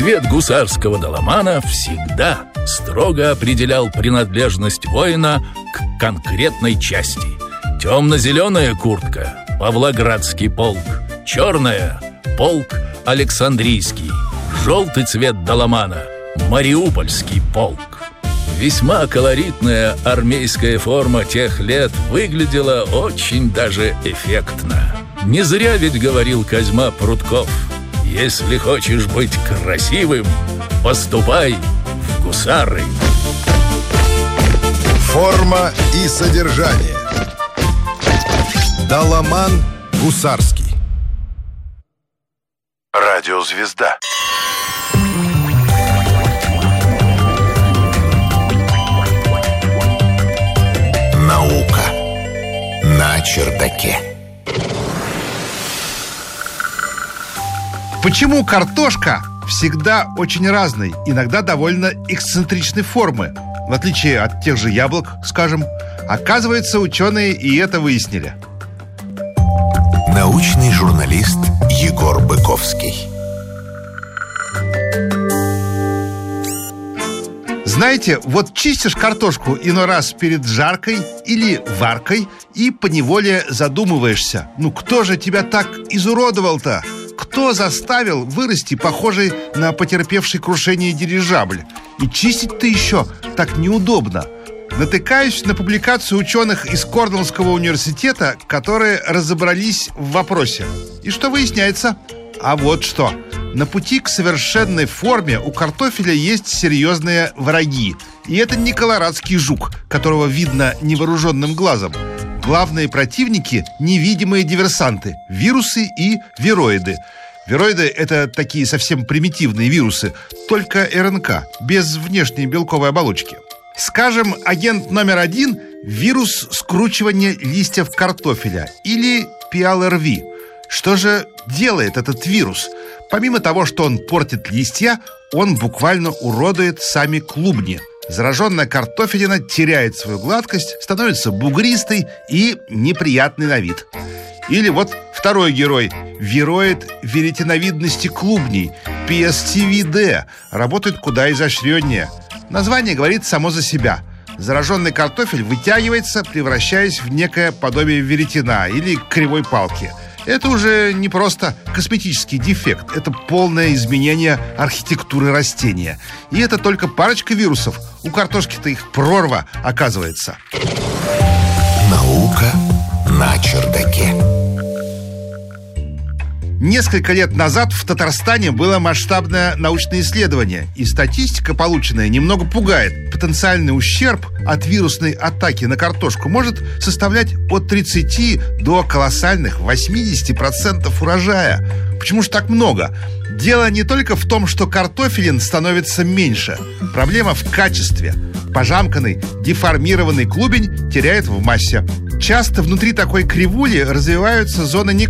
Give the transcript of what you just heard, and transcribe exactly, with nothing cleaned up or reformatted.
Цвет гусарского доломана всегда строго определял принадлежность воина к конкретной части. Темно-зеленая куртка – Павлоградский полк, черная – полк Александрийский, желтый цвет доломана – Мариупольский полк. Весьма колоритная армейская форма тех лет выглядела очень даже эффектно. Не зря ведь говорил Козьма Прутков: если хочешь быть красивым, поступай в гусары. Форма и содержание. Доломан гусарский. Радиозвезда. Наука на чердаке. Почему картошка всегда очень разной, иногда довольно эксцентричной формы, в отличие от тех же яблок, скажем? Оказывается, ученые и это выяснили. Научный журналист Егор Быковский. Знаете, вот чистишь картошку иной раз перед жаркой или варкой и поневоле задумываешься: ну кто же тебя так изуродовал-то? Кто заставил вырасти похожий на потерпевший крушение дирижабль? И чистить-то еще так неудобно. Натыкаюсь на публикацию ученых из Корнеллского университета, которые разобрались в вопросе. И что выясняется? А вот что. На пути к совершенной форме у картофеля есть серьезные враги. И это не колорадский жук, которого видно невооруженным глазом. Главные противники – невидимые диверсанты – вирусы и вироиды. Вироиды – это такие совсем примитивные вирусы, только эр эн ка, без внешней белковой оболочки. Скажем, агент номер один – вирус скручивания листьев картофеля, или пи эл эр ви. Что же делает этот вирус? Помимо того, что он портит листья, он буквально уродует сами клубни. Зараженная картофелина теряет свою гладкость, становится бугристой и неприятной на вид. Или вот второй герой – вироид веретеновидности клубней, пи эс ти ви ди, работает куда изощреннее. Название говорит само за себя. Зараженный картофель вытягивается, превращаясь в некое подобие веретена или кривой палки. Это уже не просто косметический дефект, это полное изменение архитектуры растения. И это только парочка вирусов. У картошки-то их прорва, оказывается. Наука на чердаке. Несколько лет назад в Татарстане было масштабное научное исследование, и статистика, полученная, немного пугает. Потенциальный ущерб от вирусной атаки на картошку может составлять от тридцати до колоссальных восьмидесяти процентов урожая. Почему же так много? Дело не только в том, что картофелин становится меньше. Проблема в качестве. Пожамканный, деформированный клубень теряет в массе. Часто внутри такой кривули развиваются зоны